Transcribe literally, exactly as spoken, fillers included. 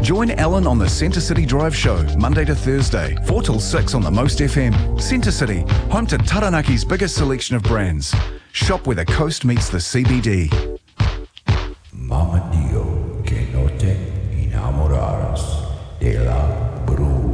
Join Alan on the Centre City Drive Show, Monday to Thursday, four till six on the Most F M. Centre City, home to Taranaki's biggest selection of brands. Shop where the coast meets the C B D. Mamma Dio, che notte innamoradas de la